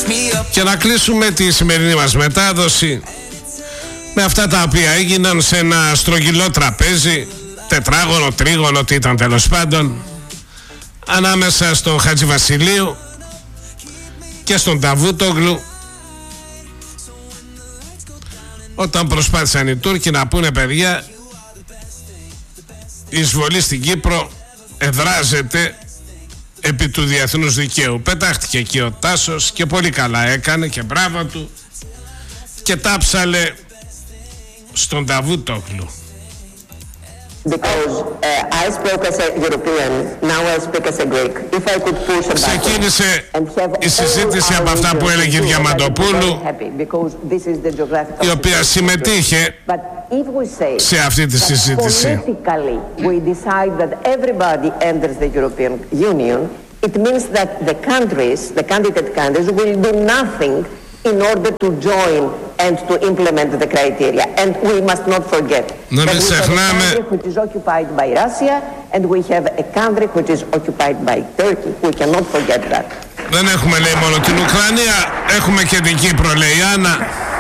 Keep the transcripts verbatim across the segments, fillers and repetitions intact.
Και να κλείσουμε τη σημερινή μας μετάδοση με αυτά τα οποία έγιναν σε ένα στρογγυλό τραπέζι, τετράγωνο, τρίγωνο, τι ήταν τέλος πάντων, ανάμεσα στον Χατζηβασιλείου και στον Νταβούτογλου, όταν προσπάθησαν οι Τούρκοι να πούνε, παιδιά, η εισβολή στην Κύπρο εδράζεται επί του διεθνούς δικαίου. Πετάχτηκε εκεί ο Τάσος και πολύ καλά έκανε και μπράβο του, και τάψαλε στον Νταβούτογλου. Because uh, I spoke as a European, now I speak as a Greek. If I could push a Ξεκίνησε η συζήτηση από αυτά που έλεγε η Διαμαντοπούλου, η οποία συμμετείχε σε αυτή τη συζήτηση. Politically, we decide that everybody enters the European Union. It means that the countries, the candidate countries, will do nothing in order to join and to implement the criteria. And we must not forget that we have a country which is occupied by Russia and we have a country which is occupied by Turkey. We cannot forget that. Δεν έχουμε, λέει, μόνο την Ουκρανία, έχουμε και την Κύπρο, λέει η Άννα.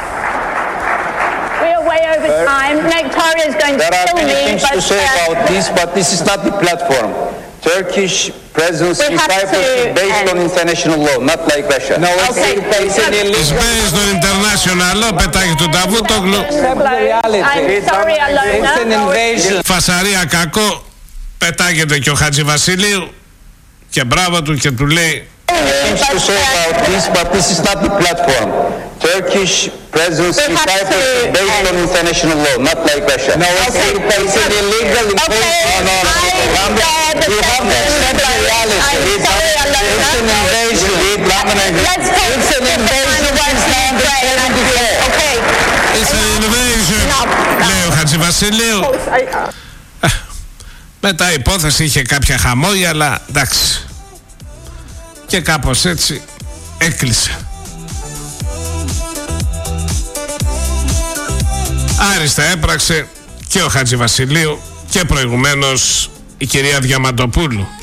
We are way over time. Nectaria is going to There are kill many me. things to say about this, but this is not the platform. Turkish presence in Cyprus is based on international law, not like Russia. No, it's based on international law, πετάγει τον Νταβούτογλου. Φασαρία κακό, πετάγεται και ο Χατζηβασιλείου και μπράβο του και του λέει things to say about this, but this is not the platform. Turkish presence in Cyprus is based on international law, not like Russia. No, it's, okay. it's an illegal invasion. No, no, no. You have to accept the reality. It's, it's an invasion. It's an invasion. Okay. It's an invasion, λέει ο Χατζηβασιλείου. Μετά η υπόθεση είχε κάποια χαμόγια, αλλά εντάξει. Και κάπως έτσι έκλεισε. Άριστα έπραξε και ο Χατζηβασιλείου και προηγουμένως η κυρία Διαμαντοπούλου.